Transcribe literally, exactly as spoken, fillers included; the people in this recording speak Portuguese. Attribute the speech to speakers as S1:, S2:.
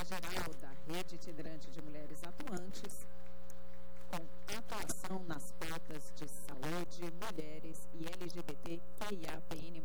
S1: secretária-geral da Rede Itinerante de Mulheres Atuantes, com atuação nas pautas de saúde, mulheres e L G B T Q I A P N